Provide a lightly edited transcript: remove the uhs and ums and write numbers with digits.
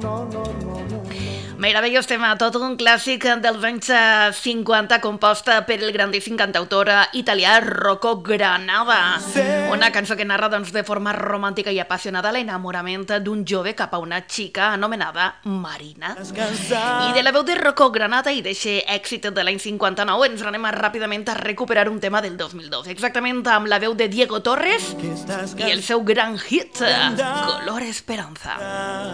Meravellós tema, tot un clàssic dels anys 50 composta per el grandíssim cantautor italià Rocco Granata. Una cançó que narra de forma romàntica i apassionada l'enamorament d'un jove cap a una xica anomenada Marina. I de la veu de Rocco Granata i d'aquest èxit de l'any 59 ens anem ràpidament a recuperar un tema del 2002, exactament amb la veu de Diego Torres i el seu gran hit Color Esperanza.